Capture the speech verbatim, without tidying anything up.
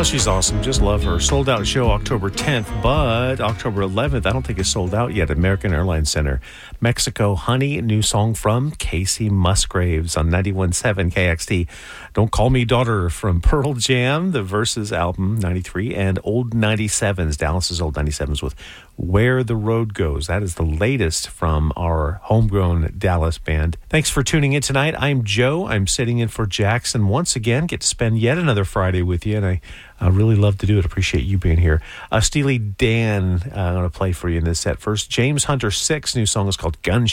she's awesome. Just love her. Sold out show October tenth, but October eleventh, I don't think it's sold out yet at American Airlines Center. Mexico Honey, new song from Casey Musgraves on ninety-one point seven K X T. Don't Call Me Daughter from Pearl Jam, the Versus album, ninety-three, and Old ninety-sevens, Dallas's Old ninety-sevens with Where the Road Goes. That is the latest from our homegrown Dallas band. Thanks for tuning in tonight. I'm Joe. I'm sitting in for Jackson once again. Get to spend yet another Friday with you, and I I really love to do it. Appreciate you being here. Uh, Steely Dan, uh, I'm going to play for you in this set. First, James Hunter six, new song is called Gunshot.